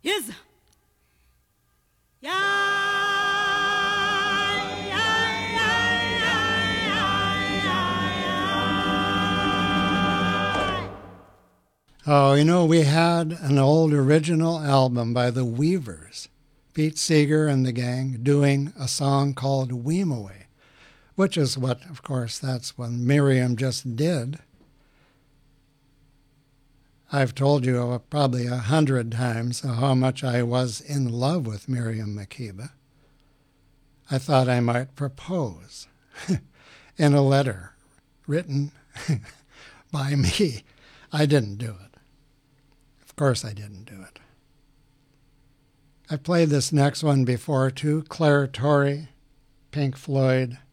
is yeah. Oh, you know, we had an old original album by the Weavers, Pete Seeger and the gang, doing a song called Weemaway, which is what, of course, that's what Miriam just did. I've told you probably 100 times how much I was in love with Miriam Makeba. I thought I might propose in a letter written by me. I didn't do it. Of course I didn't do it. I played this next one before too. Claire Torrey, Pink Floyd,